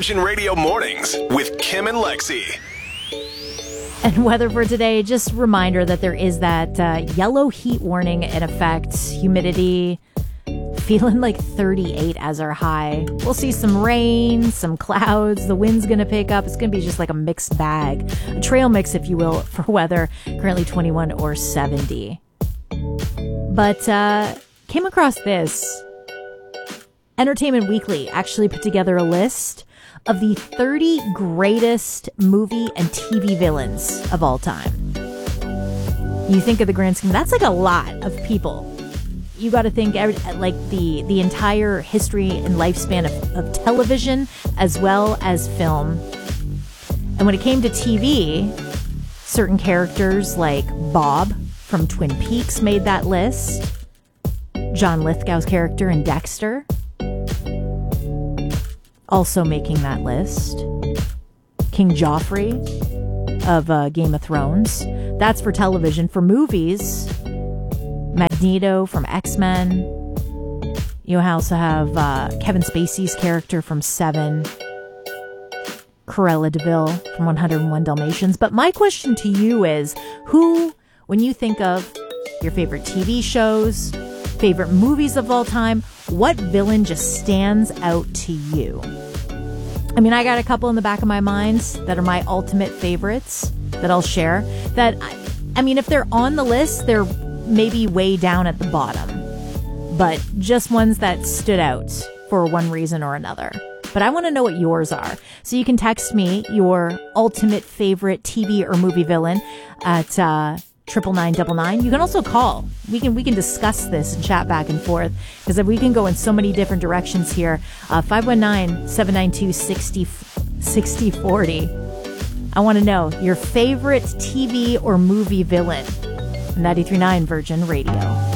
Virgin Radio Mornings with Kim and Lexi. And weather for today, just a reminder that there is that yellow heat warning in effect. Humidity feeling like 38 as our high. We'll see some rain, some clouds. The wind's going to pick up. It's going to be just like a mixed bag. A trail mix, if you will, for weather. Currently 21 or 70. But came across this. Entertainment Weekly actually put together a list of the 30 greatest movie and TV villains of all time. You think of the grand scheme, that's like a lot of people. You got to think like the entire history and lifespan of television as well as film. And when it came to TV, certain characters like Bob from Twin Peaks made that list. John Lithgow's character in Dexter also making that list. King Joffrey of Game of Thrones. That's for television. For movies, Magneto from X-Men. You also have Kevin Spacey's character from Seven. Cruella de Vil from 101 Dalmatians. But my question to you is, who, when you think of your favorite TV shows, favorite movies of all time, what villain just stands out to you? I mean, I got a couple in the back of my mind that are my ultimate favorites that I'll share. That, I mean, if they're on the list, they're maybe way down at the bottom. But just ones that stood out for one reason or another. But I want to know what yours are. So you can text me your ultimate favorite TV or movie villain at 99999. You can also call. We can discuss this and chat back and forth because we can go in so many different directions here. 519-792-6040. I want to know your favorite TV or movie villain. 93.9 Virgin Radio.